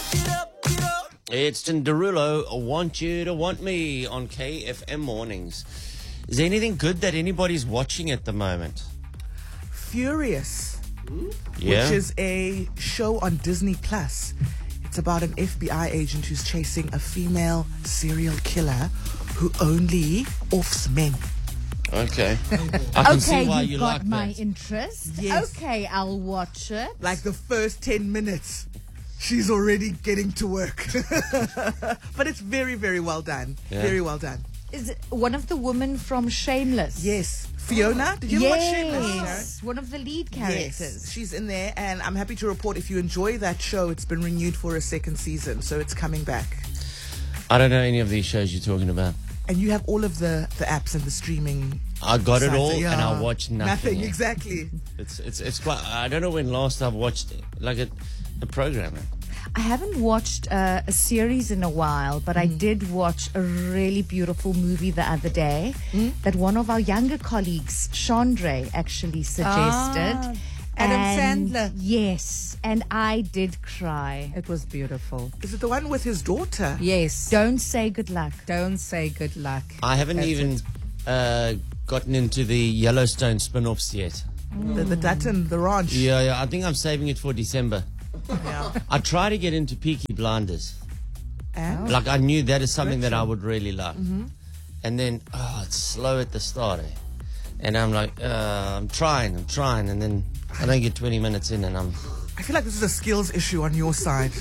It's Derulo, I Want You to Want Me on KFM Mornings. Is there anything good that anybody's watching at the moment? Furious, Yeah. which is a show on Disney Plus. It's about an FBI agent who's chasing a female serial killer who only offs men. Okay. I can see Okay, why you you got like my that. interest. Yes. Okay, I'll watch it. Like the first 10 minutes, she's already getting to work. But it's very, very well done. Yeah. Very well done. Is it one of the women from Shameless? Yes. Fiona, did you ever watch Shameless? Yes, one of the lead characters. Yes, she's in there, and I'm happy to report if you enjoy that show, it's been renewed for a second season, so it's coming back. I don't know any of these shows you're talking about. And you have all of the apps and the streaming. I got it sites. all, Yeah. and I watched nothing. Nothing, exactly. It's quite. I don't know when last I've watched like a program. I haven't watched a series in a while, but I did watch a really beautiful movie the other day that one of our younger colleagues, Chandra, actually suggested. Adam And Sandler. Yes, and I did cry. It was beautiful. Is it the one with his daughter? Yes. Don't say good luck. Don't say good luck. I haven't That's even gotten into the Yellowstone spin-offs yet. The Dutton, the ranch. Yeah, I think I'm saving it for December. Yeah. I try to get into Peaky Blinders. And? Like I knew that is something that I would really love. And then, it's slow at the start. And I'm like, I'm trying. And then I don't get 20 minutes in and I feel like this is a skills issue on your side.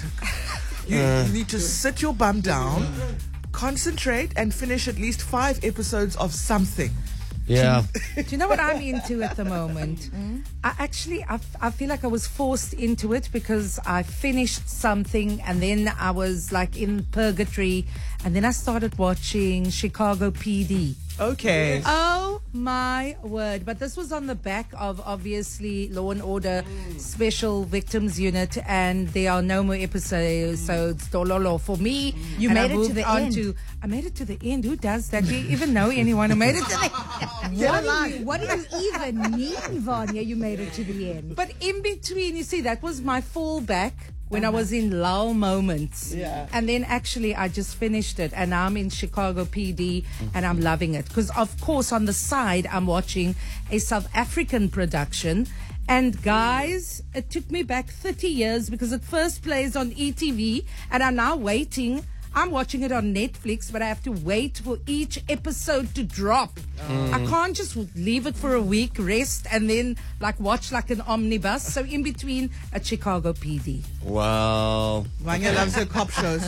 You need to sit your bum down, concentrate, and finish at least 5 episodes of something. yeah. Do you know what I'm into at the moment? I feel like I was forced into it because I finished something and then I was like in purgatory and then I started watching Chicago PD. Okay. Oh my word. But this was on the back of obviously Law and Order Special Victims Unit and there are no more episodes. So it's Dololo for me. You And made I it to moved the on end. I made it to the end. Who does that? Do you even know anyone who made it to the end? What do you even mean, Vanya? You made it to the end. But in between, you see, that was my fallback when I was in lull moments. Yeah. And then actually I just finished it and now I'm in Chicago PD and I'm loving it. Because of course on the side I'm watching a South African production. And guys, it took me back 30 years because it first plays on ETV and I'm now waiting. I'm watching it on Netflix, but I have to wait for each episode to drop. I can't just leave it for a week, rest, and then like watch like an omnibus. So in between, a Chicago PD. Wow. Vanya loves her cop shows.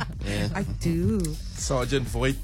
I do. Sergeant Voight.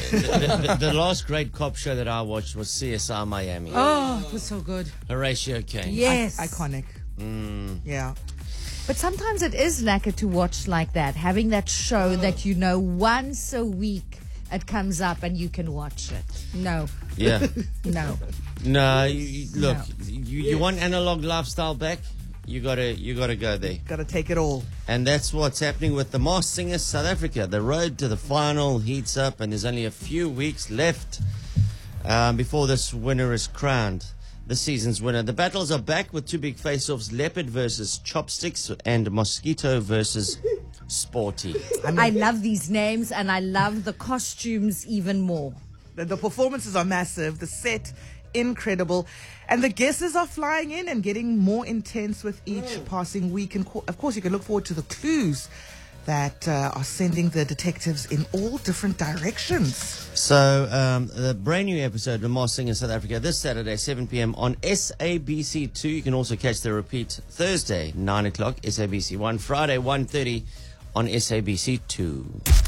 The last great cop show that I watched was CSI Miami. Oh, it was so good. Horatio Kane. Yes. Iconic. Yeah. But sometimes it is lacquer to watch like that, having that show that you know once a week it comes up and you can watch it. No, Yeah. no. No, look, No. you want analog lifestyle back? You gotta go there. Gotta take it all. And that's what's happening with the Masked Singer South Africa. The road to the final heats up, and there's only a few weeks left before this winner is crowned. This season's winner. The battles are back with 2 big face-offs: Leopard versus Chopsticks and Mosquito versus Sporty. I love these names and I love the costumes even more. The performances are massive. The set, incredible. And the guesses are flying in and getting more intense with each passing week. And of course, you can look forward to the clues that are sending the detectives in all different directions. So, the brand new episode of The Masked Singer South Africa this Saturday, 7 p.m. on SABC2. You can also catch the repeat Thursday, 9 o'clock, SABC1. Friday, 1:30 on SABC2.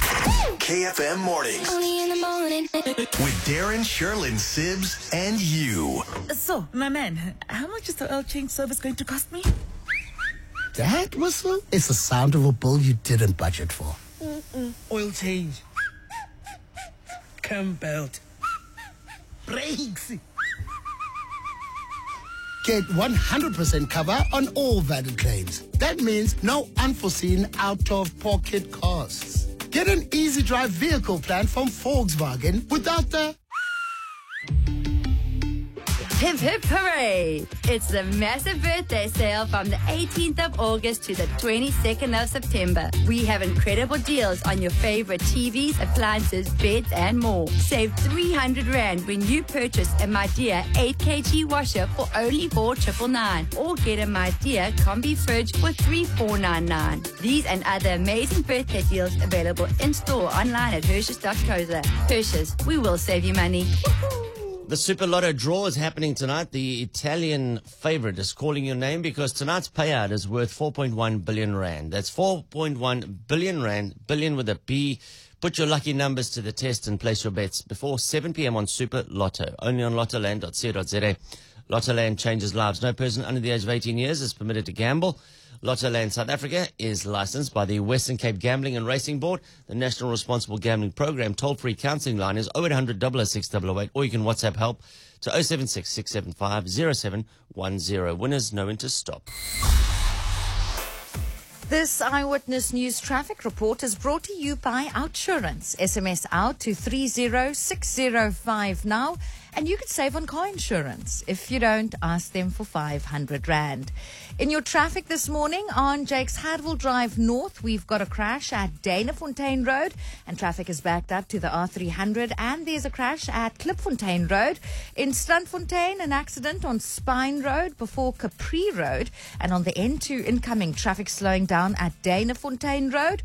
KFM Mornings Only in the morning. with Darren, Sherlyn, Sibbs, and you. So, my man, how much is the oil change service going to cost me? That whistle is the sound of a bill you didn't budget for. Oil change. Cam belt. Brakes. Get 100% cover on all valid claims. That means no unforeseen out-of-pocket costs. Get an easy drive vehicle plan from Volkswagen without the Hip hip hooray! It's the massive birthday sale from the 18th of August to the 22nd of September. We have incredible deals on your favorite TVs, appliances, beds, and more. Save 300 Rand when you purchase a My Dear 8 kg washer for only 4,999, or get a My Dear combi fridge for 3,499. These and other amazing birthday deals available in store online at Hershey's.co.za. Hershey's, we will save you money. The Super Lotto draw is happening tonight. The Italian favorite is calling your name because tonight's payout is worth 4.1 billion Rand. That's 4.1 billion Rand, billion with a B. Put your lucky numbers to the test and place your bets before 7 p.m. on Super Lotto. Only on lottoland.co.za. Lottoland changes lives. No person under the age of 18 years is permitted to gamble. Lottoland South Africa is licensed by the Western Cape Gambling and Racing Board. The National Responsible Gambling Program toll-free counselling line is 0800 006 008, or you can WhatsApp help to 076 675 0710. Winners know when to stop. This Eyewitness News traffic report is brought to you by Outsurance. SMS out to 30605 now, and you could save on car insurance. If you don't, ask them for 500 Rand. In your traffic this morning on Jakes Hadwell Drive North, we've got a crash at Danafontein Road, and traffic is backed up to the R300, and there's a crash at Klipfontein Road. In Strandfontein, an accident on Spine Road before Capri Road, and on the N2 incoming traffic slowing down at Danafontein Road.